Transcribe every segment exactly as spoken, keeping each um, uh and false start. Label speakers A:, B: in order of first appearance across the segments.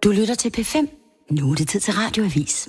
A: Du lytter til P fem. Nu er det tid til Radioavis.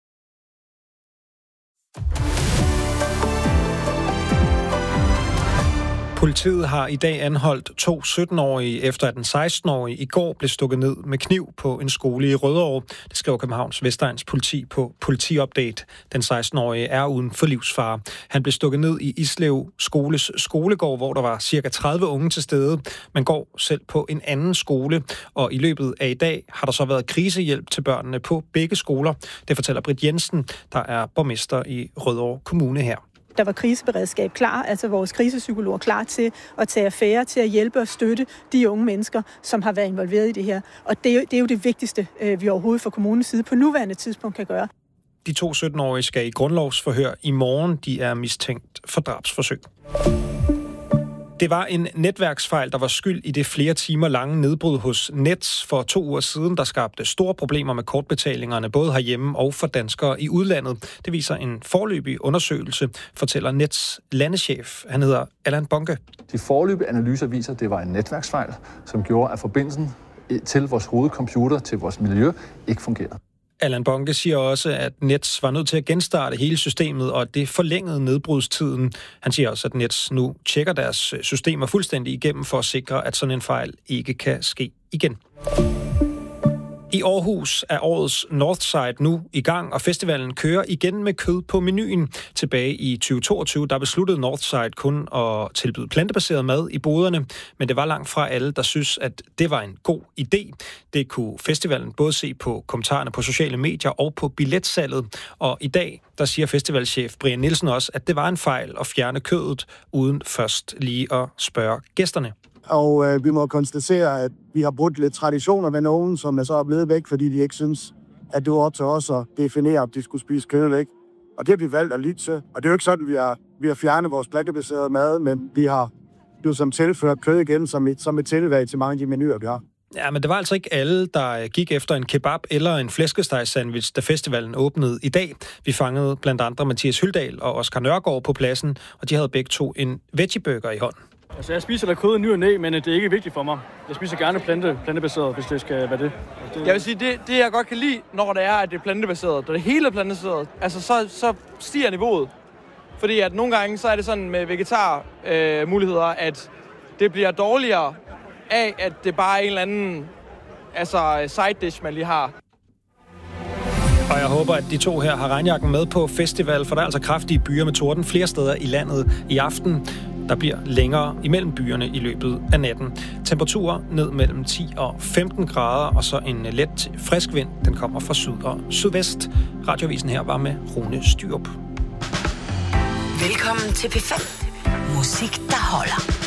B: Politiet har i dag anholdt to sytten-årige, efter at en seksten-årig i går blev stukket ned med kniv på en skole i Rødovre. Det skriver Københavns Vestegns politi på Politiupdate. Den seksten-årige er uden for livsfare. Han blev stukket ned i Islev Skoles skolegård, hvor der var cirka tredive unge til stede. Man går selv på en anden skole, og i løbet af i dag har der så været krisehjælp til børnene på begge skoler. Det fortæller Britt Jensen, der er borgmester i Rødovre Kommune her.
C: Der var kriseberedskab klar, altså vores krisepsykologer klar til at tage affære, til at hjælpe og støtte de unge mennesker, som har været involveret i det her. Og det er jo det, er jo det vigtigste, vi overhovedet fra kommunens side på nuværende tidspunkt kan gøre.
B: De to sytten-årige skal i grundlovsforhør i morgen. De er mistænkt for drabsforsøg. Det var en netværksfejl, der var skyld i det flere timer lange nedbrud hos Nets for to uger siden, der skabte store problemer med kortbetalingerne, både herhjemme og for danskere i udlandet. Det viser en foreløbig undersøgelse, fortæller Nets landeschef. Han hedder Allan Bonke.
D: De foreløbige analyser viser, at det var en netværksfejl, som gjorde, at forbindelsen til vores hovedcomputer, til vores miljø, ikke fungerede.
B: Allan Bonke siger også, at Nets var nødt til at genstarte hele systemet, og det forlængede nedbrudstiden. Han siger også, at Nets nu tjekker deres systemer fuldstændig igennem for at sikre, at sådan en fejl ikke kan ske igen. I Aarhus er årets Northside nu i gang, og festivalen kører igen med kød på menuen. Tilbage i tyve toogtyve, der besluttede Northside kun at tilbyde plantebaseret mad i boderne, men det var langt fra alle, der synes, at det var en god idé. Det kunne festivalen både se på kommentarerne på sociale medier og på billetsalget. Og i dag, der siger festivalchef Brian Nielsen også, at det var en fejl at fjerne kødet, uden først lige at spørge gæsterne.
E: Og øh, vi må konstatere, at vi har brudt lidt traditioner med nogen, som er så blevet væk, fordi de ikke synes, at det var op til os at definere, om de skulle spise kød eller ikke. Og det har vi valgt at lytte til. Og det er jo ikke sådan, at vi har, vi har fjernet vores plantebaserede mad, men vi har jo som tilført kød igen som et, som et tilvalg til mange af de menuer, vi har.
B: Ja, men det var altså ikke alle, der gik efter en kebab eller en flæskestegsandwich, da festivalen åbnede i dag. Vi fangede blandt andre Mathias Hyldal og Oscar Nørgaard på pladsen, og de havde begge to en veggieburger i hånden.
F: Altså, jeg spiser da kød i ny og næ, men det er ikke vigtigt for mig. Jeg spiser gerne plante, plantebaseret, hvis det skal være det. det.
G: Jeg vil sige, det, det jeg godt kan lide, når det er, at det er plantebaseret, når det hele er plantebaseret, altså så, så stiger niveauet. Fordi at nogle gange, så er det sådan med vegetar øh, muligheder, at det bliver dårligere af, at det bare er en eller anden altså side dish, man lige har.
B: Og jeg håber, at de to her har regnjakken med på festival, for der er altså kraftige byer med torden flere steder i landet i aften. Der bliver længere imellem byerne i løbet af natten. Temperaturer ned mellem ti og femten grader, og så en let frisk vind. Den kommer fra syd og sydvest. Radioavisen her var med Rune Styrup.
A: Velkommen til P fem. Musik, der holder.